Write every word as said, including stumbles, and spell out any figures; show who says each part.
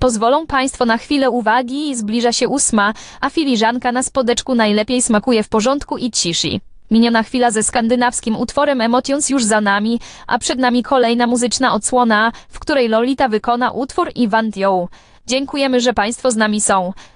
Speaker 1: Pozwolą Państwo na chwilę uwagi, zbliża się ósma, a filiżanka na spodeczku najlepiej smakuje w porządku i ciszy. Miniona chwila ze skandynawskim utworem Emotions już za nami, a przed nami kolejna muzyczna odsłona, w której Lolita wykona utwór I Want You. Dziękujemy, że Państwo z nami są.